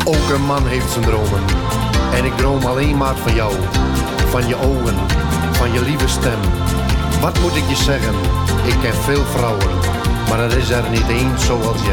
Ook een man heeft zijn dromen. En ik droom alleen maar van jou. Van je ogen, van je lieve stem. Wat moet ik je zeggen? Ik ken veel vrouwen, maar er is er niet één zoals jij.